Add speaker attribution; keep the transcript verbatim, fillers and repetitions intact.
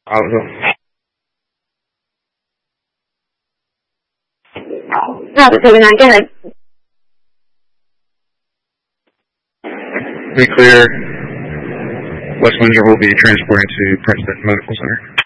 Speaker 1: Aldo.
Speaker 2: Aldo seventy-nine, go ahead.
Speaker 1: Be clear, West Windsor will be transporting to Princeton Medical Center.